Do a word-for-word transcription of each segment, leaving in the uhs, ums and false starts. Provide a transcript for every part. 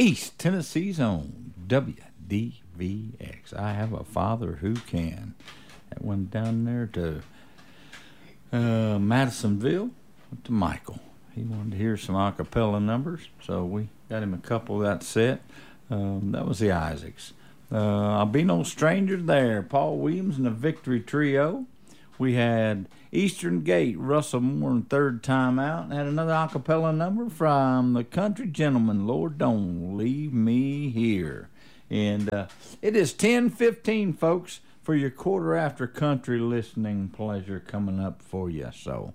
East Tennessee's own W D V X. I have a father who can. That went down there to uh, Madisonville to Michael. He wanted to hear some a cappella numbers, so we got him a couple of that set. Um, that was the Isaacs. Uh, I'll be no stranger there. Paul Williams and the Victory Trio. We had Eastern Gate, Russell Moore, third time out, and had another a cappella number from the Country Gentleman, Lord Don't Leave Me Here. And uh, it is ten fifteen, folks, for your quarter after country listening pleasure coming up for you. So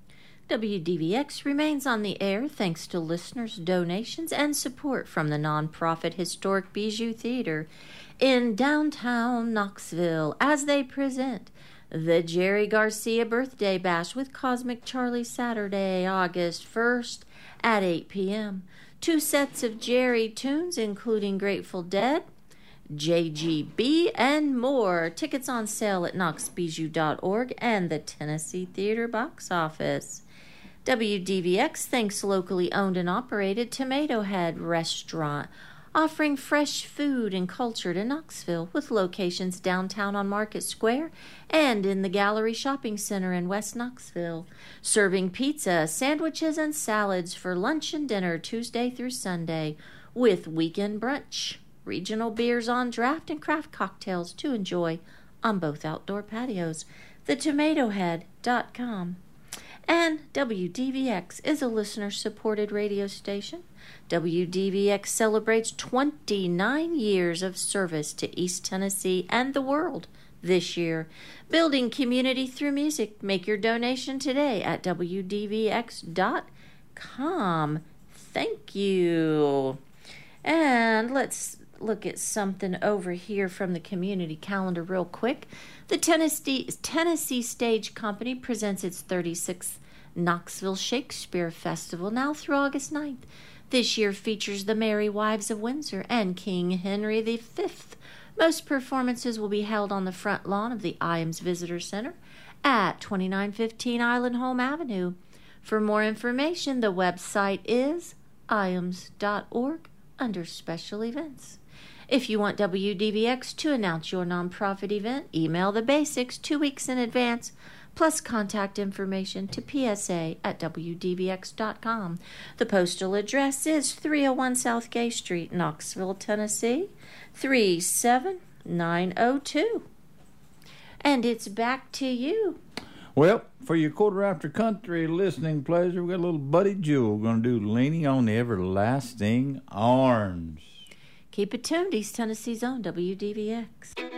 W D V X remains on the air thanks to listeners' donations and support from the nonprofit Historic Bijou Theater in downtown Knoxville as they present the Jerry Garcia Birthday Bash with Cosmic Charlie Saturday, August first at eight p.m. Two sets of Jerry tunes, including Grateful Dead, J G B, and more. Tickets on sale at knox bijou dot org and the Tennessee Theater box office. W D V X thanks locally owned and operated Tomato Head Restaurant, offering fresh food and culture to Knoxville with locations downtown on Market Square and in the Gallery Shopping Center in West Knoxville, serving pizza, sandwiches, and salads for lunch and dinner Tuesday through Sunday with weekend brunch, regional beers on draft, and craft cocktails to enjoy on both outdoor patios. the tomato head dot com. And W D V X is a listener-supported radio station. W D V X celebrates twenty-nine years of service to East Tennessee and the world this year, building community through music. Make your donation today at w d v x dot com. Thank you. And let's look at something over here from the community calendar real quick. The Tennessee, Tennessee Stage Company presents its thirty-sixth Knoxville Shakespeare Festival now through August ninth. This year features the Merry Wives of Windsor and King Henry the Fifth. Most performances will be held on the front lawn of the Iams Visitor Center at twenty-nine fifteen Island Home Avenue. For more information, the website is iams dot org under Special Events. If you want W D V X to announce your nonprofit event, email the basics two weeks in advance, plus contact information to p s a at w d v x dot com. The postal address is three oh one South Gay Street, Knoxville, Tennessee, three seven nine oh two. And it's back to you. Well, for your quarter after country listening pleasure, we got a little Buddy Jewel going to do Leaning on the Everlasting Arms. Keep it tuned, East Tennessee's own W D V X.